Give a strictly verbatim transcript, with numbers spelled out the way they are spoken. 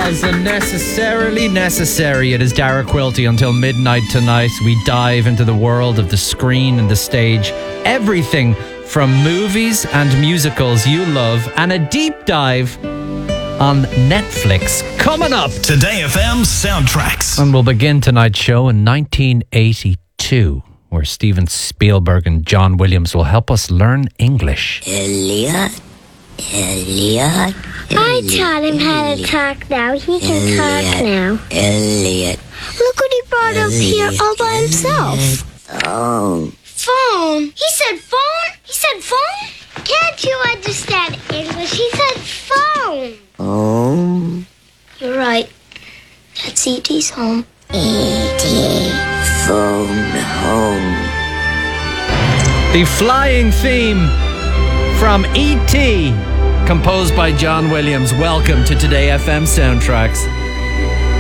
as unnecessarily necessary. It is Dara Quilty until midnight tonight. We dive into the world of the screen and the stage. Everything from movies and musicals you love, and a deep dive on Netflix coming up. Today F M Soundtracks. And we'll begin tonight's show in nineteen eighty-two, where Steven Spielberg and John Williams will help us learn English. Elliot, Elliot, I taught him how to talk now. He can talk now. Elliot. Look what he brought up here all by himself. Phone. Phone? He said phone? He said phone? Can't you understand English? He said phone. Home. You're right. That's E T's home. E T. Phone home. The flying theme from E T, composed by John Williams. Welcome to Today F M Soundtracks.